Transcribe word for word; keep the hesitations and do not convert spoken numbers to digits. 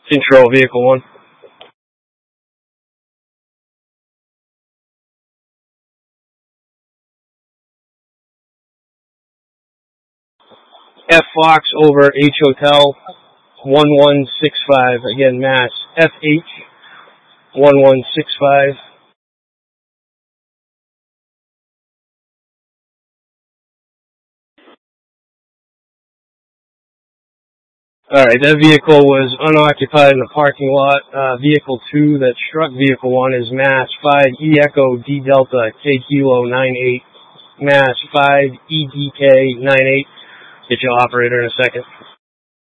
Control vehicle one. F Fox over H Hotel one one six five. Again, Mass. F H one one six five. Alright, that vehicle was unoccupied in the parking lot. Uh, vehicle two that struck vehicle one is Mass five E Echo D Delta K Kilo nine eight. Mass five E D K nine eight. Get your operator in a second.